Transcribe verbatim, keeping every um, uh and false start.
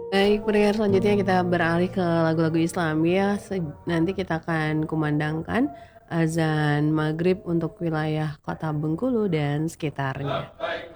Baik, pendengar selanjutnya kita beralih ke lagu-lagu Islami ya. Se- Nanti kita akan kumandangkan azan maghrib untuk wilayah kota Bengkulu dan sekitarnya.